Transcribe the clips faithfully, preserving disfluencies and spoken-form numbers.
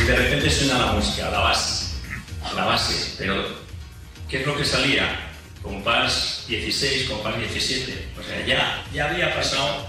de repente suena la música, la base, la base, pero ¿qué es lo que salía? Compás dieciséis, compás diecisiete, o sea, ya, ya había pasado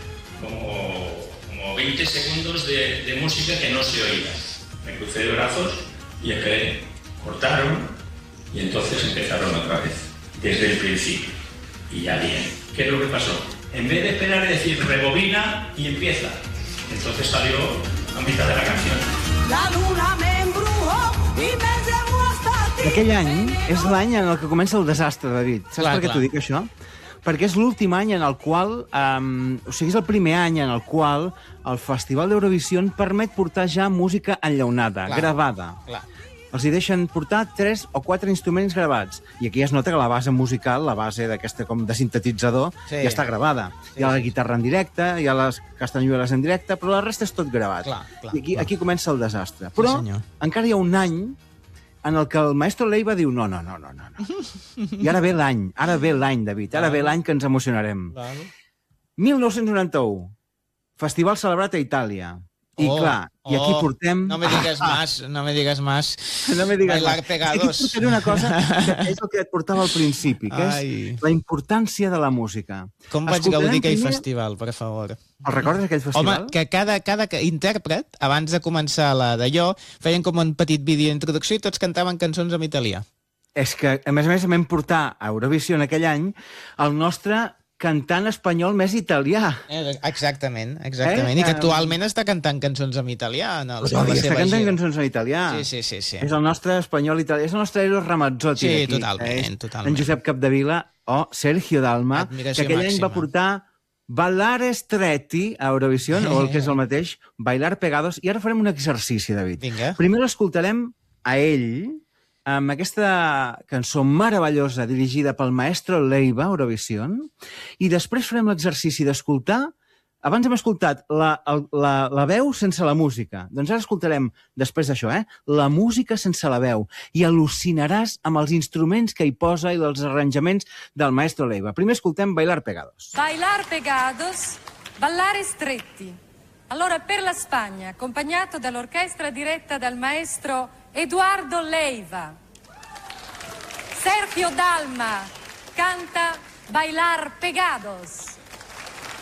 como, como veinte segundos de, de música que no se oía. Me crucé de brazos y esperé, cortaron y entonces empezaron otra vez, desde el principio, y ya bien. ¿Qué es lo que pasó? En vez de esperar y decir rebobina y empieza, entonces salió a mitad de la canción. La luna me embrujó y me llevó hasta ti. Aquell any és l'any en el que comença el desastre, David. Saps Clar, per què clar. t'ho dic, això? Perquè és l'últim any en el qual... Um, o sigui, és el primer any en el qual el Festival d'Eurovisió permet portar ja música enllaunada, Clar. gravada. Clar. Els hi deixen portar tres o quatre instruments gravats. I aquí es nota que la base musical, la base d'aquesta com de sintetitzador, Sí. ja està gravada. Sí, hi ha la sí, guitarra en directe, hi ha les castanyueles en directe, però la resta és tot gravat. Clar, clar, I aquí, clar. aquí comença el desastre. Però senyor. encara hi ha un any en el que el maestro Leiva diu no, no, no, no, no. no. I ara ve l'any, ara ve l'any, David, ara ve l'any que ens emocionarem. Val. mil nou-cents noranta-u, festival celebrat a Itàlia. I Oh, clar, i aquí oh, portem... No me digues más, no me digues más. No me digues Bailar más. pegados. Aquí et portaré una cosa que és el que et portava al principi, que Ai. és la importància de la música. Com vaig Escoltarem gaudir aquell primer- festival, per favor. El recordes, aquell festival? Home, que cada, cada intèrpret, abans de començar la d'allò, feien com un petit vídeo d'introducció i tots cantaven cançons en italià. És que, a més a més, vam portar a Eurovisió en aquell any el nostre cantant espanyol més italià. Eh, exactament, exactament. Eh? I que actualment està cantant cançons en italià. En el, O en la sigui, està seva cantant gira. cançons en italià. Sí, sí, sí. sí. És el nostre espanyol italià, és el nostre Eros Ramazzotti. Sí, d'aquí, totalment, que és totalment. En Josep Capdevila o Sergio Dalma, Admiració que aquell any màxima. va portar Ballare Stretti a Eurovisió, o el que és el mateix, Bailar Pegados, i ara farem un exercici, David. Vinga. Primer l'escoltarem a ell, amb aquesta cançó meravellosa dirigida pel maestro Leiva, Eurovisió, i després farem l'exercici d'escoltar. Abans hem escoltat la, el, la, la veu sense la música. Doncs ara escoltarem, després d'això, eh, la música sense la veu. I al·lucinaràs amb els instruments que hi posa i els arranjaments del maestro Leiva. Primer escoltem Bailar Pegados. Bailar pegados, ballare stretti. Allora, per la Spagna, accompagnato dall'orchestra diretta dal maestro Eduardo Leiva, Sergio Dalma canta Bailar pegados.